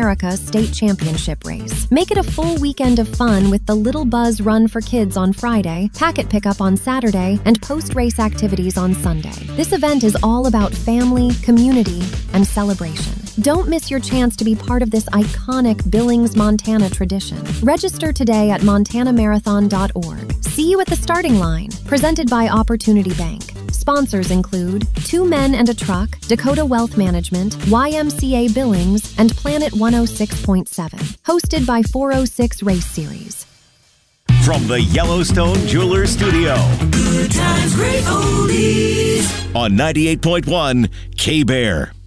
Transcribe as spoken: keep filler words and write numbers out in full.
America State Championship race. Make it a full weekend of fun with the Little Buzz Run for Kids on Friday, packet pickup on Saturday, and post-race activities on Sunday. This event is all about family, community, and celebration. Don't miss your chance to be part of this iconic Billings, Montana tradition. Register today at montana marathon dot org. See you at the starting line. Presented by Opportunity Bank. Sponsors include Two Men and a Truck, Dakota Wealth Management, Y M C A Billings, and Planet one oh six point seven. Hosted by four oh six Race Series. From the Yellowstone Jewelers Studio. Good times, great oldies. On ninety-eight point one K-Bear.